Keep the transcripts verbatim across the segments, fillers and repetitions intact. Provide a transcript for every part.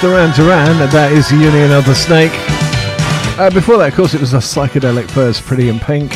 Duran Duran, and that is Union of the Snake. Uh, before that, of course, it was a Psychedelic Furs, Pretty in Pink.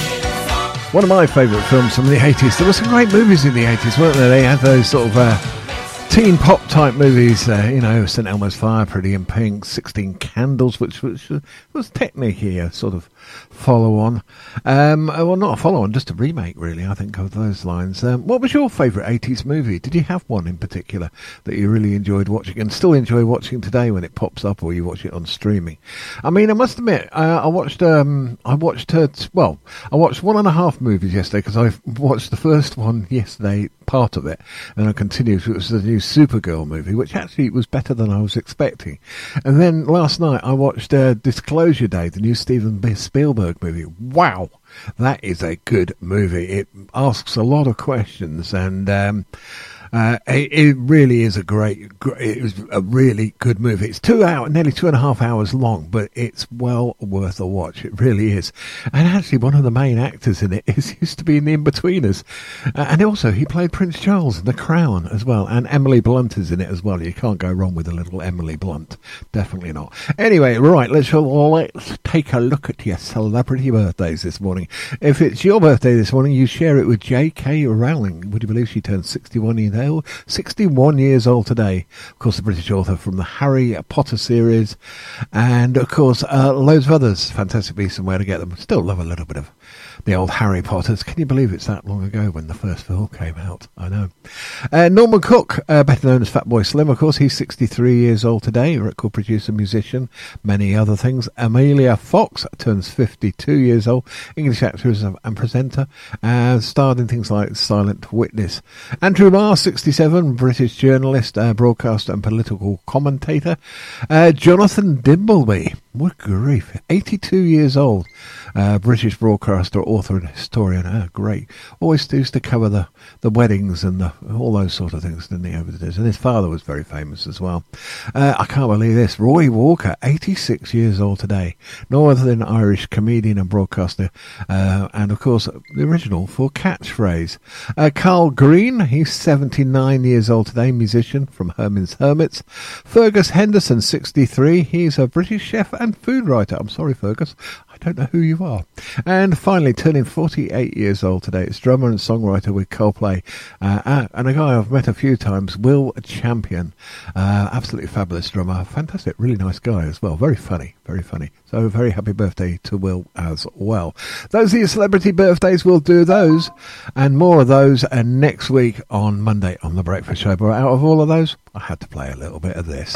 One of my favourite films from the eighties. There were some great movies in the eighties, weren't there? They had those sort of uh, teen pop type movies, uh, you know, Saint Elmo's Fire, Pretty in Pink, sixteen Candles, which, which was technically a sort of follow on. Um, well, not a follow on, just a remake, really, I think, of those lines. Um, what was your favourite eighties movie? Did you have one in particular that you really enjoyed watching and still enjoy watching today when it pops up or you watch it on streaming? I mean, I must admit, uh, I watched, um, I watched, uh, t- well, I watched one and a half movies yesterday because I watched the first one yesterday, part of it, and I continued. It was the new Supergirl movie, which actually was better than I was expecting. And then last night I watched uh, Disclosure Day, the new Steven Spielberg movie. Wow, that is a good movie. It asks a lot of questions, and um, uh, it, it really is a great, it was a really good movie. It's two hours, nearly two and a half hours long, but it's well worth a watch. It really is. And actually, one of the main actors in it is used to be in The Inbetweeners, uh, and also he played Prince Charles in The Crown as well. And Emily Blunt is in it as well. You can't go wrong with a little Emily Blunt, definitely not. Anyway, right, let's let's take a look at your celebrity birthdays this morning. If it's your birthday this morning, you share it with J K Rowling. Would you believe she turned sixty-one years old? sixty-one years old today. Of course, the British author from the Harry Potter series, and of course, uh, loads of others. Fantastic Beasts and Where to Get Them. Still love a little bit of the old Harry Potters. Can you believe it's that long ago when the first film came out? I know. Uh, Norman Cook, uh, better known as Fatboy Slim, of course, he's sixty-three years old today. Record producer, musician, many other things. Amelia Fox turns fifty-two years old. English actress and presenter, uh, starred in things like Silent Witness. Andrew Marr, sixty-seven, British journalist, uh, broadcaster and political commentator. Uh, Jonathan Dimbleby, what grief, eighty-two years old. Uh, British broadcaster, author and historian. Ah, great. Always used to cover the, the weddings and the, all those sort of things, didn't he, over the days? And his father was very famous as well. Uh, I can't believe this. Roy Walker, eighty-six years old today. Northern Irish comedian and broadcaster. Uh, and, of course, the original for Catchphrase. Uh, Carl Green, he's seventy-nine years old today. Musician from Herman's Hermits. Fergus Henderson, sixty-three. He's a British chef and food writer. I'm sorry, Fergus. I don't know who you are. And finally, turning forty-eight years old today, it's drummer and songwriter with Coldplay, uh, and a guy I've met a few times, Will Champion. Uh, absolutely fabulous drummer. Fantastic, really nice guy as well. Very funny, very funny. So very happy birthday to Will as well. Those are your celebrity birthdays. We'll do those and more of those and next week on Monday on The Breakfast Show. But out of all of those, I had to play a little bit of this.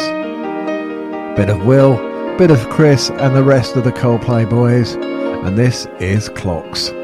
Bit of Will, bit of Chris and the rest of the Coldplay boys, and this is Clocks.